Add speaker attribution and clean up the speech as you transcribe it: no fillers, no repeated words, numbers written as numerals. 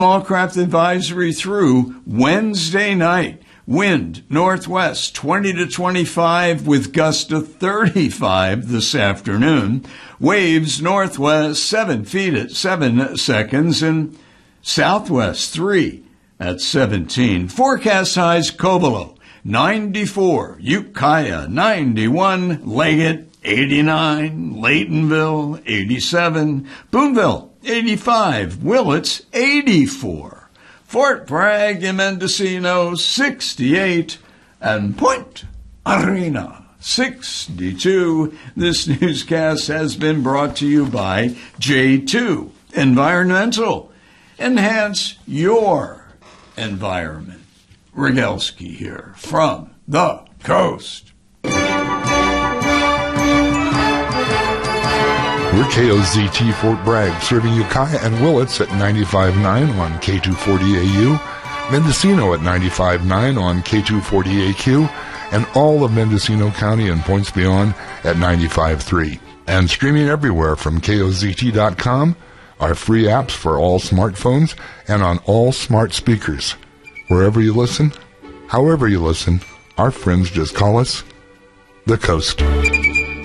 Speaker 1: Small craft advisory through Wednesday night. Wind northwest 20 to 25 with gusts to 35 this afternoon. Waves northwest 7 feet at 7 seconds and southwest 3 at 17. Forecast highs Covelo 94, Ukiah 91, Leggett 89, Laytonville 87, Boonville 85, Willits 84. Fort Bragg and Mendocino, 68, and Point Arena, 62. This newscast has been brought to you by J2 Environmental. Enhance your environment. Rogalski here from the coast.
Speaker 2: We're KOZT Fort Bragg, serving Ukiah and Willits at 95.9 on K240AU, Mendocino at 95.9 on K240AQ, and all of Mendocino County and points beyond at 95.3. And streaming everywhere from KOZT.com, our free apps for all smartphones and on all smart speakers. Wherever you listen, however you listen, our friends just call us the Coast.